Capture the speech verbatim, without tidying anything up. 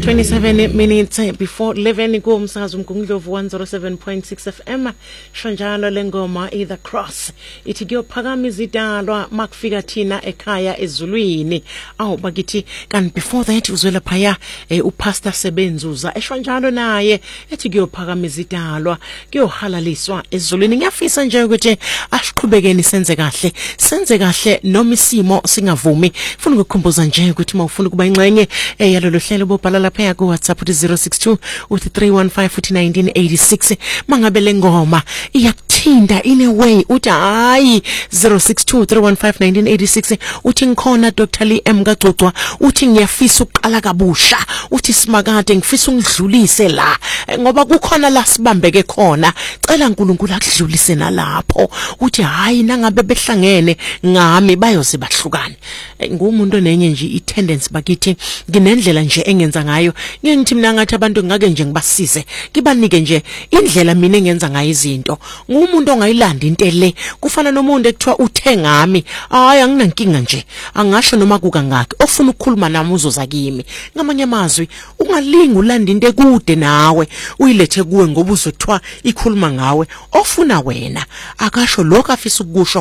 twenty-seven minutes before eleven kumsakazo umgungundlovu one oh seven point six F M shanjalo lengoma either cross ithi kuyophakama izidalwa makufika thina ekhaya ezulwini awu bakithi kanti before that uzwela phaya eh, upastor Sebenzuza eshwanjalo naye ethi kuyophakama izidalwa kuyohalaliswa ezulwini. Ngiyafisa nje ukuthi asiqhubekeni senze kahle senze kahle noma isimo singavumi. Ufuna ukukhumbuza nje ukuthi mawufuna kuba ingxenye eh, yalolu hlelo bobhala lapha ku WhatsApp uthi zero six two three one five nineteen eighty-six mangabe lengoma iyakuthinda in a way uthi hayi zero six two three one five nineteen eighty-six uthi ngikhona Dr Lee M Kagcogcwa uthi ngiyafisa uqala kabusha uthi simakade ngifisa ungidlulise la ngoba kukhona la sibambeke khona cela uNkulunkulu akudlulise nalapho uthi hayi nangabe behlangene ngami bayoze bahlukana. Ngumuntu nenye nje i tendency bakithi nginendlela nje engenza ngayo ngithi mina ngathi abantu ngake nje ngibasize ngibanike nje indlela mina engenza ngayo izinto. Ngumuntu ongayilanda into le kufana nomuntu ekuthiwa uthe ngami hayi anginankinga nje angasho noma kuka ngakhe ofuna ukukhuluma nami uzoza kimi. Ngamanye amazwi ungalinga ulanda into ekude nawe uyilethe kuwe ngoba uzothiwa ikhuluma ngawe ofuna wena akasho lokho afisa ukusho